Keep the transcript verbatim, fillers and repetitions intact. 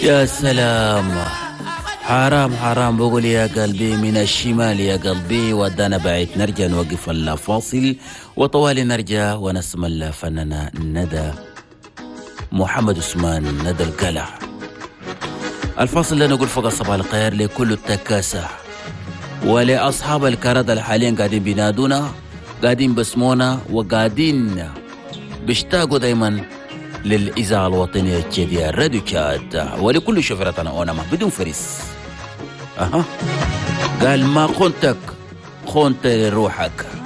يا سلام. حرام حرام بقول يا قلبي من الشمال يا قلبي ودانا بعيد. نرجع نوقف الفاصل وطوالي نرجع ونسمع الفنانة ندى محمد عثمان ندى القلع. الفاصل اللي نقول فوق صباح الخير لكل التكاسة ولأصحاب الكرادة الحاليين قاعدين بينادونا، قاعدين بسمونا وقاعدين بيشتاقوا دايما للإذاعة الوطنية الجديدة راديو كاد، ولكل شفرتنا أونما بدون فريس. أها قال ما خنتك خنت لروحك.